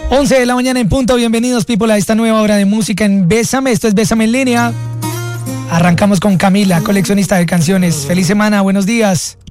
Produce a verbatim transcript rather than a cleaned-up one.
once de la mañana en punto. Bienvenidos, people, a esta nueva hora de música en Bésame. Esto es Bésame en línea. Arrancamos con Camila, coleccionista de canciones. Feliz semana, buenos días.